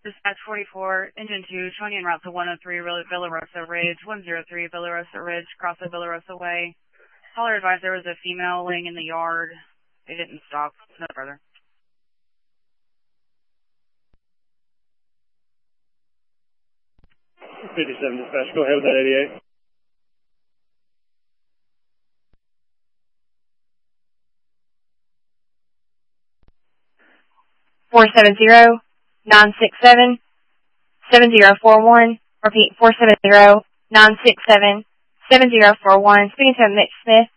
Dispatch 44, Engine 2, showing you en route to 103 Villa Rosa Ridge, 103 Villa Rosa Ridge, cross the Villa Rosa Way. Caller advised there was a female laying in the yard. They didn't stop. No further. 57 dispatch, go ahead with that 88. (470-967-7041). Repeat, 470-967-7041. Speaking to Mitch Smith.